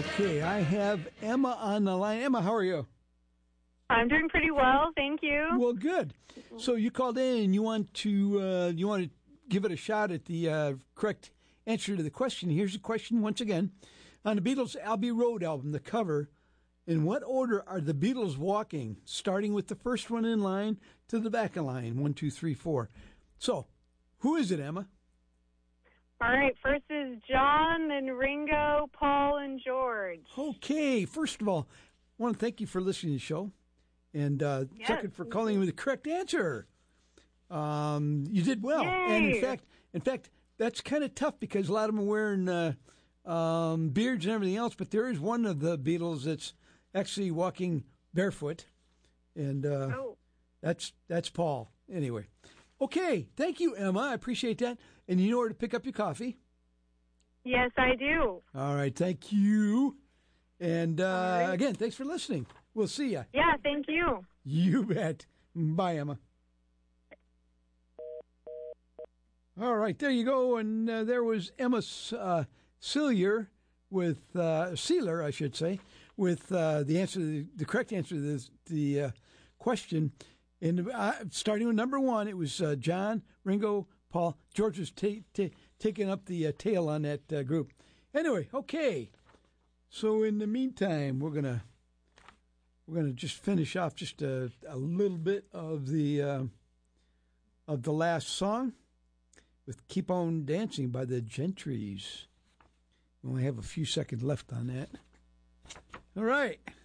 Okay, I have Emma on the line. Emma, how are you? I'm doing pretty well, thank you. Well, good. So you called in and you want to give it a shot at the correct answer to the question. Here's the question once again. On the Beatles' Abbey Road album, the cover, in what order are the Beatles walking, starting with the first one in line to the back of line? 1, 2, 3, 4. So, who is it, Emma? All right, first is John, then Ringo, Paul, and George. Okay, first of all, I want to thank you for listening to the show. And second, for calling with the correct answer. You did well. Yay. And in fact, that's kind of tough because a lot of them are wearing beards and everything else. But there is one of the Beatles that's actually walking barefoot, and that's Paul. Anyway, okay. Thank you, Emma. I appreciate that. And you know where to pick up your coffee? Yes, I do. All right. Thank you. And right. again, thanks for listening. We'll see you. Yeah, thank you. You bet. Bye, Emma. All right, there you go. And there was Emma Sealer with Sealer, I should say, with the answer, the correct answer to the question. And starting with number one, it was John, Ringo, Paul. George was taking up the tail on that group. Anyway, okay. So in the meantime, we're gonna just finish off just a little bit of the last song with "Keep On Dancing" by the Gentrys. We only have a few seconds left on that. All right.